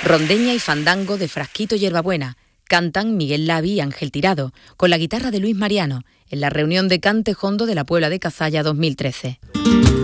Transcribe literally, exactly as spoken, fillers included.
Rondeña y fandango de Frasquito Hierbabuena. Cantan Miguel Lavi y Ángel Tirado, con la guitarra de Luis Mariano, en la reunión de Cante Jondo de la Puebla de Cazalla dos mil trece.